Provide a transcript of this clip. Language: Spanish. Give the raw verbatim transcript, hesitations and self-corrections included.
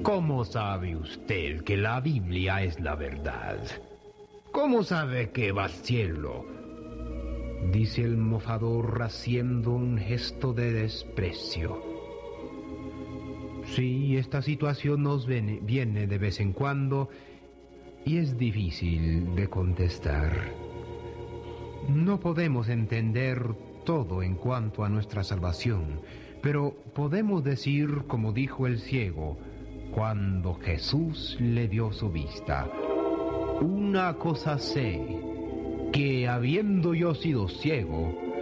¿Cómo sabe usted que la Biblia es la verdad? ¿Cómo sabe que va al cielo? Dice el mofador haciendo un gesto de desprecio. Sí, esta situación nos viene, viene de vez en cuando y es difícil de contestar. No podemos entender todo en cuanto a nuestra salvación, pero podemos decir, como dijo el ciego, cuando Jesús le dio su vista: una cosa sé, que habiendo yo sido ciego,